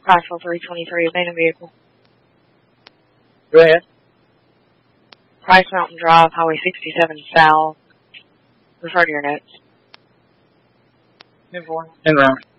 Rifle 323, abandoned vehicle. Go ahead. Price Mountain Drive, Highway 67 South. Refer to your notes. En route.